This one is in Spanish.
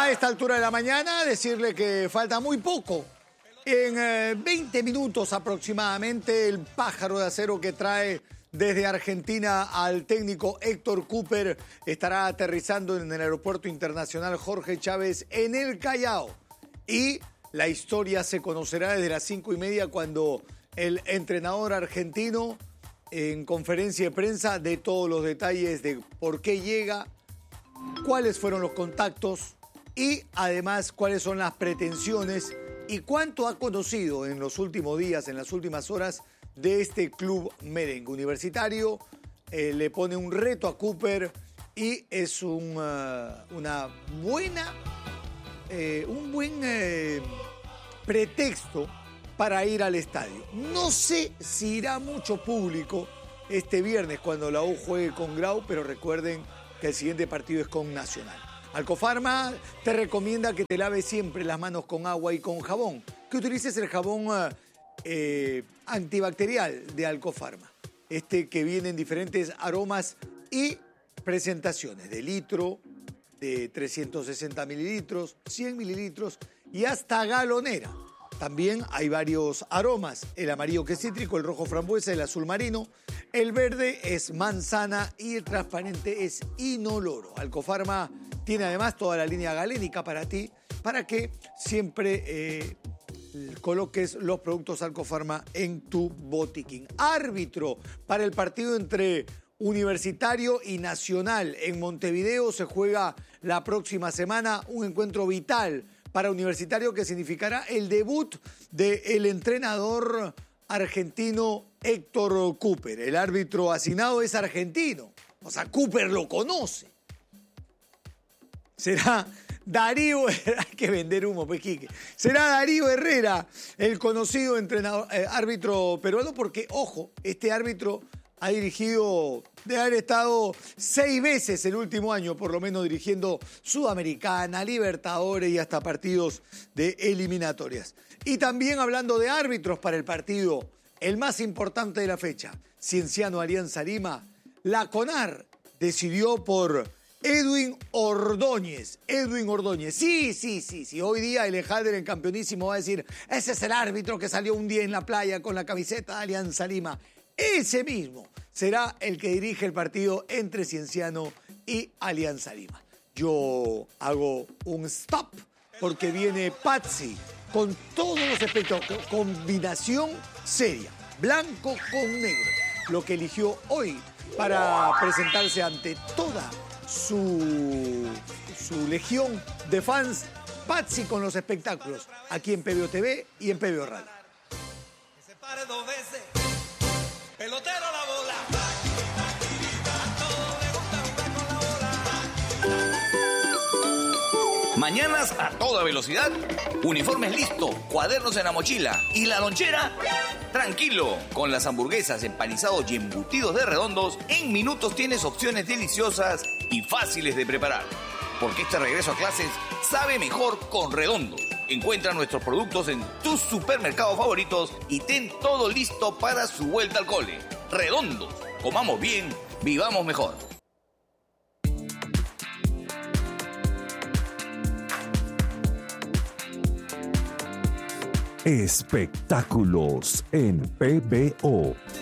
A esta altura de la mañana, decirle que falta muy poco. En 20 minutos aproximadamente, el pájaro de acero que trae desde Argentina al técnico Héctor Cúper estará aterrizando en el Aeropuerto Internacional Jorge Chávez en el Callao. Y la historia se conocerá desde las 5:30 cuando el entrenador argentino, en conferencia de prensa, dé todos los detalles de por qué llega, cuáles fueron los contactos y además cuáles son las pretensiones y cuánto ha conocido en los últimos días, en las últimas horas, de este club merengue universitario. Le pone un reto a Cúper y es un buen pretexto para ir al estadio. No sé si irá mucho público este viernes cuando la U juegue con Grau, pero recuerden que el siguiente partido es con Nacional. Alcofarma te recomienda que te laves siempre las manos con agua y con jabón, que utilices el jabón antibacterial de Alcofarma, que viene en diferentes aromas y presentaciones, de litro, de 360 mililitros, 100 mililitros y hasta galonera. También hay varios aromas, el amarillo que es cítrico, el rojo frambuesa, el azul marino, el verde es manzana y el transparente es inoloro. Alcofarma tiene además toda la línea galénica para ti, para que siempre coloques los productos Alcofarma en tu botiquín. Árbitro para el partido entre Universitario y Nacional en Montevideo se juega la próxima semana, un encuentro vital para Universitario que significará el debut del entrenador argentino Héctor Cúper. El árbitro asignado es argentino, o sea, Cúper lo conoce. Será Darío, hay que vender humo, pues, Quique. Será Darío Herrera, el conocido entrenador, árbitro peruano, porque, ojo, este árbitro ha dirigido, de haber estado 6 veces el último año, por lo menos dirigiendo Sudamericana, Libertadores y hasta partidos de eliminatorias. Y también hablando de árbitros para el partido, el más importante de la fecha, Cienciano Alianza Lima, la CONAR decidió por Edwin Ordóñez. Sí. Hoy día el Ejadre en Campeonísimo va a decir, ese es el árbitro que salió un día en la playa con la camiseta de Alianza Lima. Ese mismo será el que dirige el partido entre Cienciano y Alianza Lima. Yo hago un stop porque viene Pazzi con todos los espectáculos, combinación seria, blanco con negro, lo que eligió hoy para presentarse ante toda su legión de fans. Pazzi con los espectáculos, aquí en PBO TV y en PBO Radio. Que se pare 2 veces. Pelotero la bola. Mañanas a toda velocidad, uniformes listo, cuadernos en la mochila y la lonchera. Tranquilo, con las hamburguesas, empanizados y embutidos de Redondos, en minutos tienes opciones deliciosas y fáciles de preparar. Porque este regreso a clases sabe mejor con Redondos. Encuentra nuestros productos en tus supermercados favoritos y ten todo listo para su vuelta al cole. Redondos, comamos bien, vivamos mejor. Espectáculos en PBO.